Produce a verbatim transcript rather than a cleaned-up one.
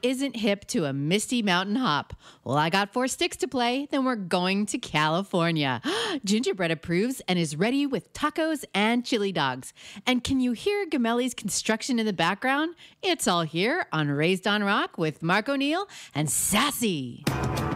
isn't hip to a misty mountain hop? Well, I got four sticks to play, then we're going to California. Gingerbread approves and is ready with tacos and chili dogs. And can you hear Gemelli's construction in the background? It's all here on Raised on Rock with Mark O'Neill and Sassy.